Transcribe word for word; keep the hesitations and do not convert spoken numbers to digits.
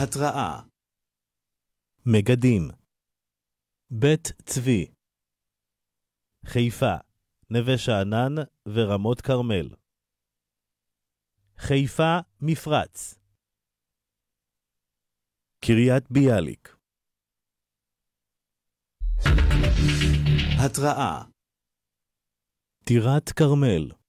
התראה. מגדים. בית צבי. חיפה, נווה שאנן ורמות כרמל. חיפה מפרץ. קריית ביאליק. התראה. טירת כרמל.